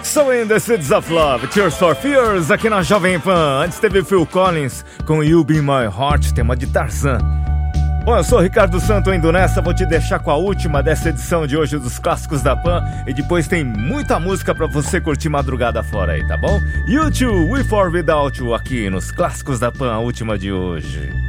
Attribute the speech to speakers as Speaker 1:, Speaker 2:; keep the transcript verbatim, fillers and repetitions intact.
Speaker 1: So in the Seeds of Love, Tears for Fears, aqui na Jovem Pan. Antes teve Phil Collins com You Be My Heart, tema de Tarzan. Bom, eu sou Ricardo Santo, indo nessa, vou te deixar com a última dessa edição de hoje dos Clássicos da Pan. E depois tem muita música pra você curtir madrugada fora aí, tá bom? U dois, With or Without You, aqui nos Clássicos da Pan, a última de hoje.